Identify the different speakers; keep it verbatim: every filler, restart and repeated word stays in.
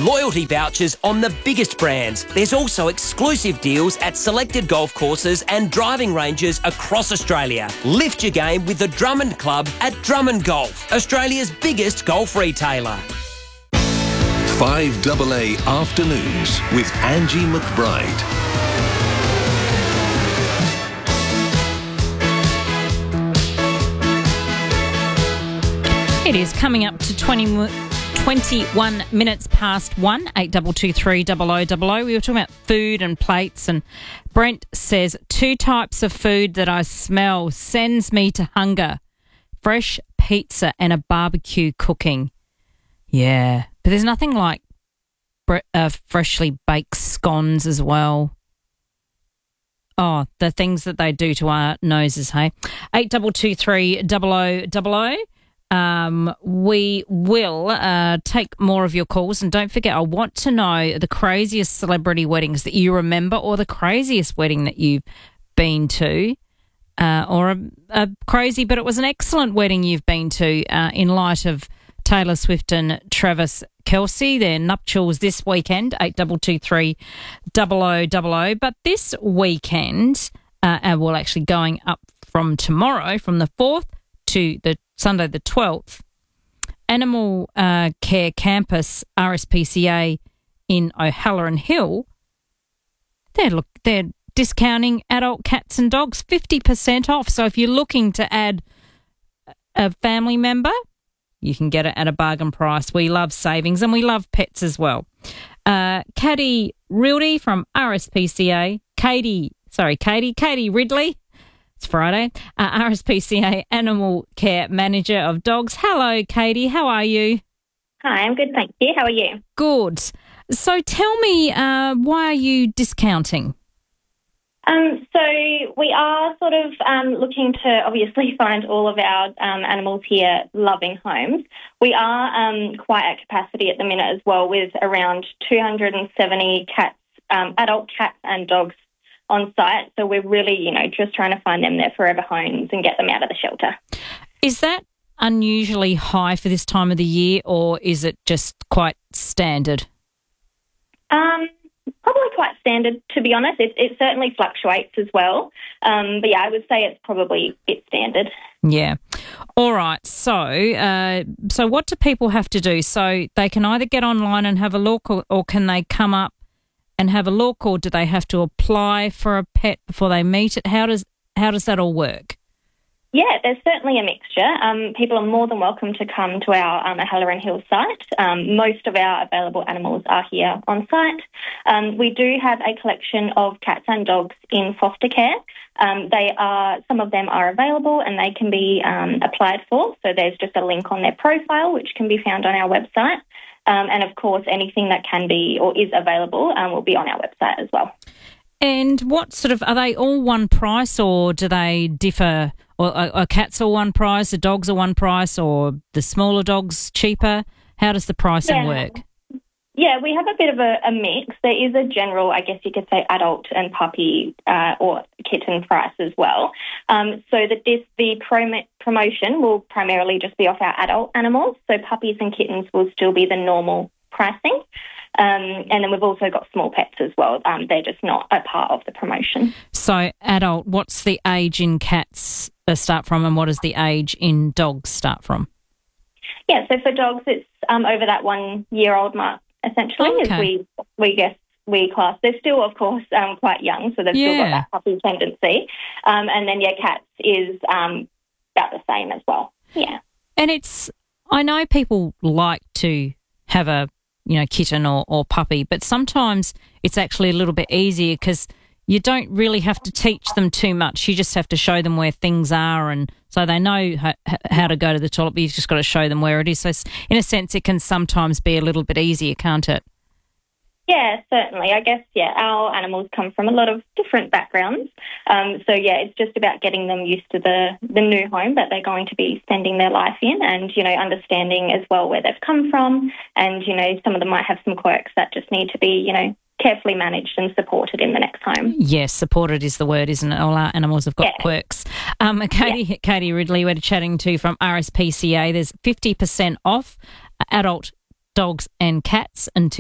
Speaker 1: and loyalty vouchers on the biggest brands. There's also exclusive deals at selected golf courses and driving ranges across Australia. Lift your game with the Drummond Club at Drummond Golf, Australia's biggest golf retailer.
Speaker 2: five A A Afternoons with Angie McBride.
Speaker 3: It is coming up to twenty, twenty-one minutes past one, eight two two three double oh double oh. We were talking about food and plates, and Brent says, two types of food that I smell sends me to hunger. Fresh pizza and a barbecue cooking. Yeah, but there's nothing like bre- uh, freshly baked scones as well. Oh, the things that they do to our noses, hey? eight two two three double oh double oh. Um, we will uh, take more of your calls, and don't forget, I want to know the craziest celebrity weddings that you remember, or the craziest wedding that you've been to, uh, or a, a crazy but it was an excellent wedding you've been to uh, in light of Taylor Swift and Travis Kelce, their nuptials this weekend, eight two two three double oh double oh. But this weekend, uh, and we're actually going up from tomorrow, from the fourth to the Sunday the twelfth, Animal uh, Care Campus R S P C A in O'Halloran Hill, they're, look, they're discounting adult cats and dogs fifty percent off. So if you're looking to add a family member, you can get it at a bargain price. We love savings and we love pets as well. Uh, Katie Ridley from R S P C A, Katie, sorry, Katie, Katie Ridley. It's Friday. Uh, R S P C A Animal Care Manager of Dogs. Hello, Katie. How are you?
Speaker 4: Hi, I'm good, thank you. How are you?
Speaker 3: Good. So tell me, uh, why are you discounting?
Speaker 4: Um, so we are sort of um, looking to obviously find all of our um, animals here loving homes. We are um, quite at capacity at the minute as well, with around two hundred seventy cats, um, adult cats and dogs on site. So we're really, you know, just trying to find them their forever homes and get them out of the shelter.
Speaker 3: Is that unusually high for this time of the year, or is it just quite standard?
Speaker 4: Um, probably quite standard, to be honest. It, it certainly fluctuates as well. Um, but yeah, I would say it's probably a bit standard.
Speaker 3: Yeah. All right. So, uh, so what do people have to do? So they can either get online and have a look, or, or can they come up and have a look, or do they have to apply for a pet before they meet it? How does how does that all work?
Speaker 4: Yeah, there's certainly a mixture. Um, people are more than welcome to come to our um, O'Halloran Hill site. Um, most of our available animals are here on site. Um, we do have a collection of cats and dogs in foster care. Um, they are some of them are available and they can be um, applied for. So there's just a link on their profile which can be found on our website. Um, and, of course, anything that can be or is available um, will be on our website as well.
Speaker 3: And what sort of, are they all one price, or do they differ? Or are, are cats all one price, the dogs are one price, or the smaller dogs cheaper? How does the pricing
Speaker 4: yeah.
Speaker 3: work?
Speaker 4: Yeah, we have a bit of a, a mix. There is a general, I guess you could say, adult and puppy uh, or kitten price as well. Um, so that this the prom- promotion will primarily just be off our adult animals. So puppies and kittens will still be the normal pricing. Um, and then we've also got small pets as well. Um, they're just not a part of the promotion.
Speaker 3: So adult, what's the age in cats uh, start from, and what does the age in dogs start from? Yeah,
Speaker 4: so for dogs, it's um, over that one-year-old mark. Essentially,
Speaker 3: okay.
Speaker 4: as we we guess we class. They're still, of course, um, quite young, so they've
Speaker 3: yeah.
Speaker 4: still got that puppy tendency. Um, and then, yeah, cats is um, about the same as well. Yeah.
Speaker 3: And it's, I know people like to have a, you know, kitten or, or puppy, but sometimes it's actually a little bit easier because you don't really have to teach them too much. You just have to show them where things are, and so they know how, how to go to the toilet, but you've just got to show them where it is. So in a sense, it can sometimes be a little bit easier, can't it?
Speaker 4: Yeah, certainly. I guess, yeah, our animals come from a lot of different backgrounds. Um, so, yeah, it's just about getting them used to the, the new home that they're going to be spending their life in, and, you know, understanding as well where they've come from. And, you know, some of them might have some quirks that just need to be, you know, carefully managed and supported in the next home.
Speaker 3: Yes, supported is the word, isn't it? All our animals have got
Speaker 4: yeah.
Speaker 3: quirks. Um, Katie, yeah. Katie Ridley, we're chatting to from R S P C A. There's fifty percent off adult dogs and cats until